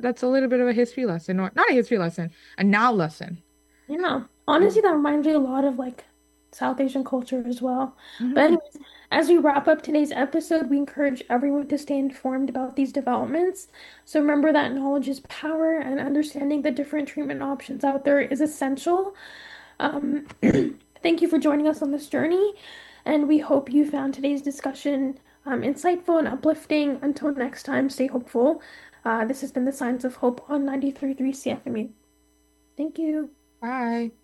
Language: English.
that's a little bit of a history lesson, or not a history lesson, a now lesson. Yeah. Honestly, that reminds me a lot of like South Asian culture as well. But Hmm. anyways, as we wrap up today's episode, we encourage everyone to stay informed about these developments. So remember that knowledge is power, and understanding the different treatment options out there is essential. Um, thank you for joining us on this journey, and we hope you found today's discussion insightful and uplifting. Until next time, stay hopeful. This has been the Signs of Hope on 93.3 CFMU. Thank you. Bye.